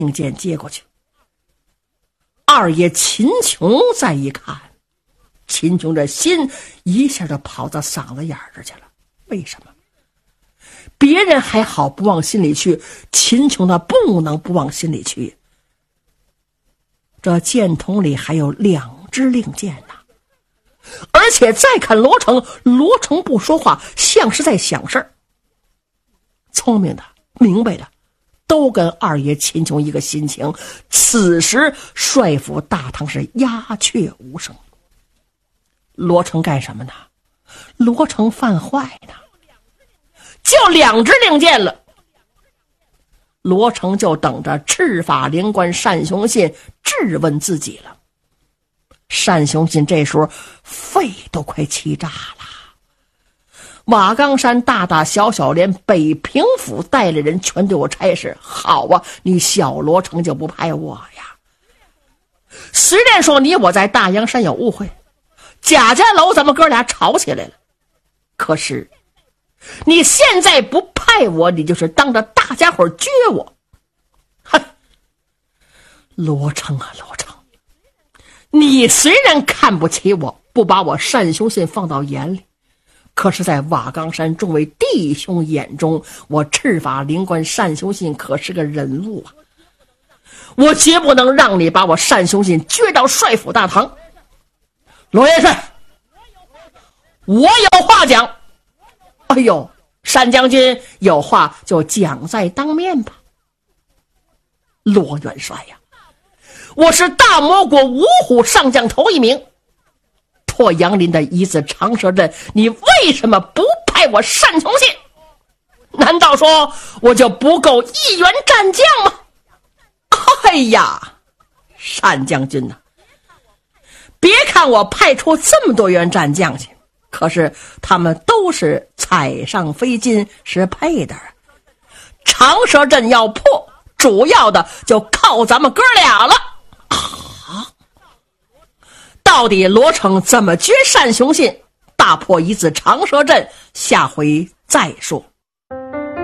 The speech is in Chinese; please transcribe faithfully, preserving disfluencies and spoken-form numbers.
令箭接过去。二爷秦琼再一看，秦琼这心一下就跑到嗓子眼儿这去了。为什么？别人还好不往心里去，秦琼他不能不往心里去。这箭筒里还有两支令箭呢，而且再看罗成，罗成不说话，像是在想事儿。聪明的明白的都跟二爷秦琼一个心情。此时帅府大堂是鸦雀无声。罗成干什么呢？罗成犯坏呢，就两支令箭了。罗成就等着赤发灵官单雄信质问自己了。单雄信这时候肺都快气炸了。瓦岗山大大小小连北平府带来人全对我差事，好啊，你小罗成就不派我呀？虽然说你我在大洋山有误会，贾家楼咱们哥俩吵起来了，可是你现在不派我，你就是当着大家伙撅我。哼，罗成啊罗成，你虽然看不起我，不把我单雄信放到眼里，可是在瓦岗山众位弟兄眼中，我赤发灵官单雄信可是个人物啊！我绝不能让你把我单雄信撅到帅府大堂。罗元帅，我有话讲。哎呦，单将军有话就讲在当面吧。罗元帅呀，我是大魔国五虎上将头一名，破杨林的一字长蛇阵，你为什么不派我单雄信？难道说我就不够一员战将吗？哎呀，单将军呐、啊，别看我派出这么多员战将去，可是他们都是彩上飞金，是配的。长蛇阵要破，主要的就靠咱们哥俩了。啊！到底罗成怎么决单雄信，大破一字长蛇阵，下回再说。